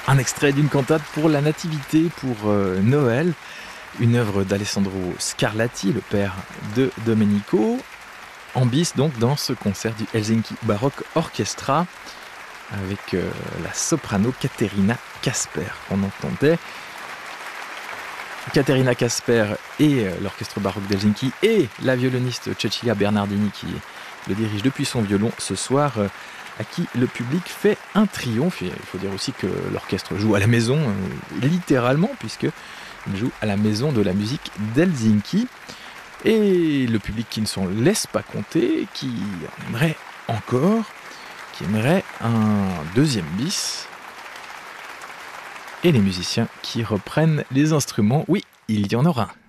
Un extrait d'une cantate pour la Nativité, pour Noël, une œuvre d'Alessandro Scarlatti, le père de Domenico, en bis donc dans ce concert du Helsinki Baroque Orchestra, avec la soprano Caterina Kasper qu'on entendait. Caterina Kasper et l'orchestre baroque d'Helsinki et la violoniste Cecilia Bernardini qui le dirige depuis son violon ce soir, à qui le public fait un triomphe. Et il faut dire aussi que l'orchestre joue à la maison, littéralement, puisqu'il joue à la maison de la musique d'Helsinki. Et le public qui ne s'en laisse pas compter, qui en aimerait encore, qui aimerait un deuxième bis. Et les musiciens qui reprennent les instruments, oui, il y en aura un.